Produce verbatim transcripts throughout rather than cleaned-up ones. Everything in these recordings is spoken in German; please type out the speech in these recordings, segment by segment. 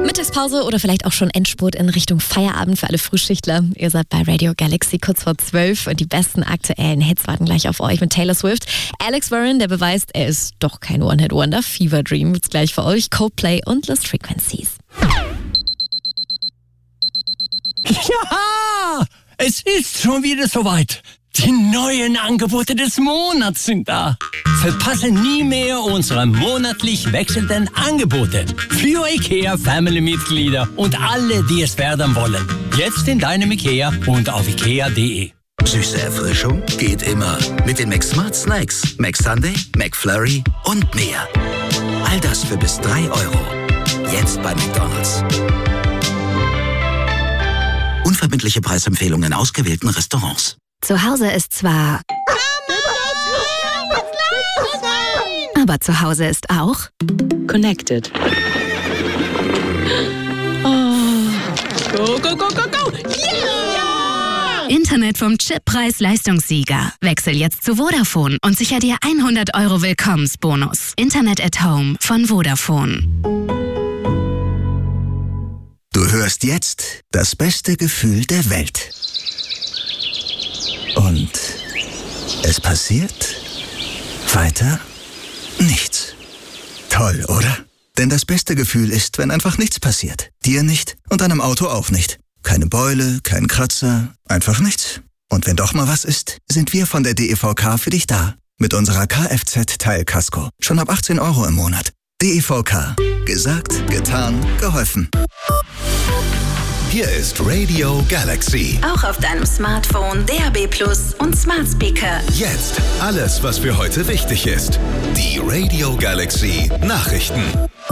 Mittagspause oder vielleicht auch schon Endspurt in Richtung Feierabend für alle Frühschichtler. Ihr seid bei Radio Galaxy kurz vor zwölf und die besten aktuellen Hits warten gleich auf euch mit Taylor Swift. Alex Warren, der beweist, er ist doch kein One-Hit-Wonder. Fever Dream gibt's gleich für euch. Coldplay und Lost Frequencies. Ja, es ist schon wieder soweit. Die neuen Angebote des Monats sind da. Verpasse nie mehr unsere monatlich wechselnden Angebote für IKEA-Family-Mitglieder und alle, die es werden wollen. Jetzt in deinem IKEA und auf ikea punkt de. Süße Erfrischung geht immer. Mit den McSmart Snacks, McSunday, McFlurry und mehr. All das für bis drei Euro. Jetzt bei McDonald's. Unverbindliche Preisempfehlungen in ausgewählten Restaurants. Zu Hause ist zwar... Aber zu Hause ist auch... Connected. Oh. Go, go, go, go, go! Yeah! Internet vom Chippreis-Leistungssieger. Wechsel jetzt zu Vodafone und sicher dir hundert Euro Willkommensbonus. Internet at Home von Vodafone. Du hörst jetzt das beste Gefühl der Welt. Und es passiert weiter nichts. Toll, oder? Denn das beste Gefühl ist, wenn einfach nichts passiert. Dir nicht und deinem Auto auch nicht. Keine Beule, kein Kratzer, einfach nichts. Und wenn doch mal was ist, sind wir von der D E V K für dich da. Mit unserer Kfz-Teilkasko. Schon ab achtzehn Euro im Monat. D E V K. Gesagt, getan, geholfen. Hier ist Radio Galaxy. Auch auf deinem Smartphone, D A B Plus und Smart Speaker. Jetzt alles, was für heute wichtig ist. Die Radio Galaxy Nachrichten.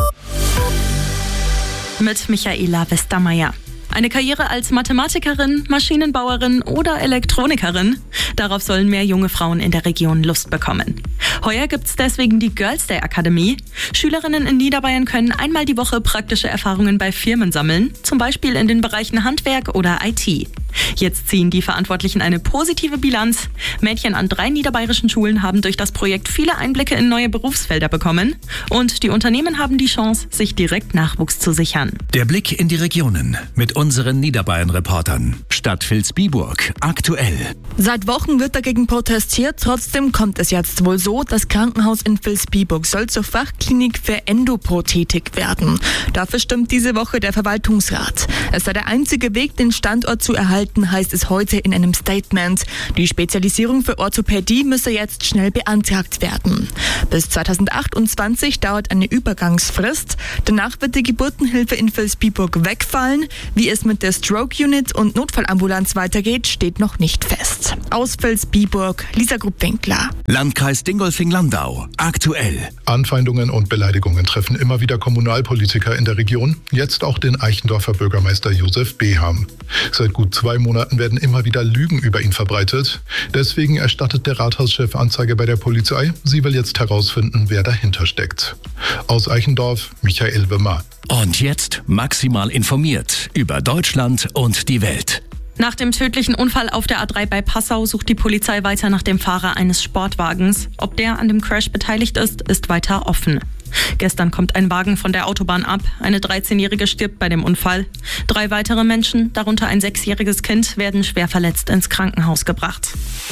Mit Michaela Westermeier. Eine Karriere als Mathematikerin, Maschinenbauerin oder Elektronikerin. Darauf sollen mehr junge Frauen in der Region Lust bekommen. Heuer gibt's deswegen die Girls Day Akademie. Schülerinnen in Niederbayern können einmal die Woche praktische Erfahrungen bei Firmen sammeln, zum Beispiel in den Bereichen Handwerk oder I T. Jetzt ziehen die Verantwortlichen eine positive Bilanz. Mädchen an drei niederbayerischen Schulen haben durch das Projekt viele Einblicke in neue Berufsfelder bekommen. Und die Unternehmen haben die Chance, sich direkt Nachwuchs zu sichern. Der Blick in die Regionen mit unseren Niederbayern-Reportern. Stadt Vilsbiburg, aktuell. Seit Wochen wird dagegen protestiert. Trotzdem kommt es jetzt wohl so, das Krankenhaus in Vilsbiburg soll zur Fachklinik für Endoprothetik werden. Dafür stimmt diese Woche der Verwaltungsrat. Es sei der einzige Weg, den Standort zu erhalten, heißt es heute in einem Statement. Die Spezialisierung für Orthopädie müsse jetzt schnell beantragt werden. Bis zweitausendachtundzwanzig dauert eine Übergangsfrist. Danach wird die Geburtenhilfe in Vilsbiburg wegfallen. Wie es mit der Stroke Unit und Notfallambulanz weitergeht, steht noch nicht fest. Aus Vilsbiburg, Lisa Grupp-Winkler. Landkreis Dingolfing-Landau, aktuell. Anfeindungen und Beleidigungen treffen immer wieder Kommunalpolitiker in der Region, jetzt auch den Eichendorfer Bürgermeister Josef Beham. Seit gut zwei Monaten werden immer wieder Lügen über ihn verbreitet. Deswegen erstattet der Rathauschef Anzeige bei der Polizei. Sie will jetzt herausfinden, wer dahinter steckt. Aus Eichendorf, Michael Wimmer. Und jetzt maximal informiert über Deutschland und die Welt. Nach dem tödlichen Unfall auf der A drei bei Passau sucht die Polizei weiter nach dem Fahrer eines Sportwagens. Ob der an dem Crash beteiligt ist, ist weiter offen. Gestern kommt ein Wagen von der Autobahn ab. Eine dreizehnjährige stirbt bei dem Unfall. Drei weitere Menschen, darunter ein sechsjähriges Kind, werden schwer verletzt ins Krankenhaus gebracht.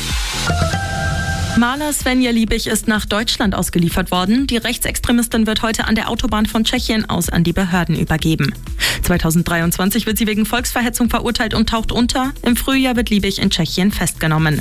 Maler Svenja Liebig ist nach Deutschland ausgeliefert worden. Die Rechtsextremistin wird heute an der Autobahn von Tschechien aus an die Behörden übergeben. zweitausenddreiundzwanzig wird sie wegen Volksverhetzung verurteilt und taucht unter. Im Frühjahr wird Liebig in Tschechien festgenommen.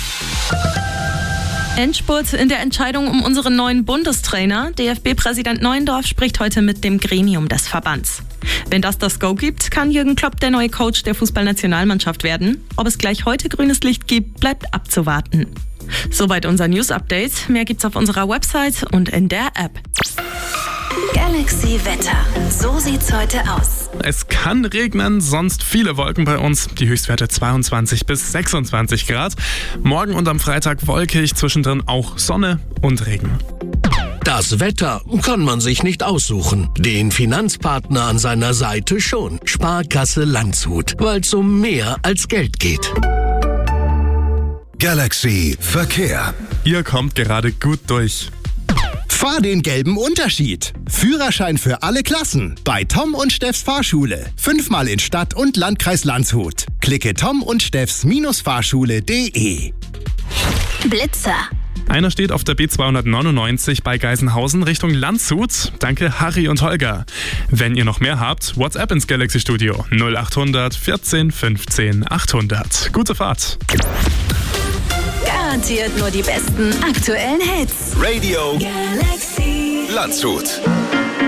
Endspurt in der Entscheidung um unseren neuen Bundestrainer. D F B-Präsident Neuendorf spricht heute mit dem Gremium des Verbands. Wenn das das Go gibt, kann Jürgen Klopp der neue Coach der Fußballnationalmannschaft werden. Ob es gleich heute grünes Licht gibt, bleibt abzuwarten. Soweit unser News-Update. Mehr gibt's auf unserer Website und in der App. Galaxy Wetter. So sieht's heute aus. Es kann regnen, sonst viele Wolken bei uns. Die Höchstwerte zweiundzwanzig bis sechsundzwanzig Grad. Morgen und am Freitag wolkig, zwischendrin auch Sonne und Regen. Das Wetter kann man sich nicht aussuchen. Den Finanzpartner an seiner Seite schon. Sparkasse Landshut, weil es um mehr als Geld geht. Galaxy Verkehr. Ihr kommt gerade gut durch. Fahr den gelben Unterschied. Führerschein für alle Klassen bei Tom und Steffs Fahrschule. Fünfmal in Stadt und Landkreis Landshut. Klicke tom und steffs Fahrschule punkt de. Blitzer. Einer steht auf der B zweihundertneunundneunzig bei Geisenhausen Richtung Landshut. Danke Harry und Holger. Wenn ihr noch mehr habt, WhatsApp ins Galaxy Studio null achthundert vierzehn fünfzehn achthundert. Gute Fahrt. Garantiert nur die besten aktuellen Hits. Radio Galaxy Landshut.